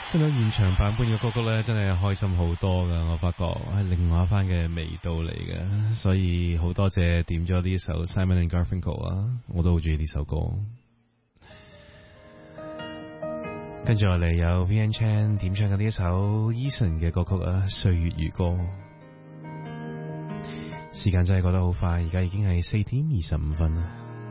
聽到現場版本嘅歌曲咧，真係開心好多噶。我發覺係另外一番嘅味道嚟嘅，所以好多謝點咗呢首 Simon and Garfunkel 啊，我都好中意呢首歌。跟住落嚟有 Vian Chan 點唱嘅呢一首 Eason 嘅歌曲啊，歲月如歌。時間真係過得好快，而家已經係4:25。